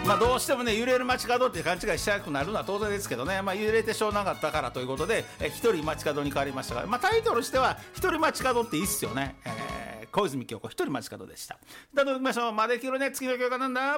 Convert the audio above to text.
どうしてもね揺れる街角って勘違いしちゃくなるのは当然ですけどね、揺れてしょうがなかったからということで一人街角に変わりましたが、タイトルしては一人街角っていいっすよね。小泉今日子一人街角でした。ではどうぞ行きましょう。まできるね、次の曲はなんだ。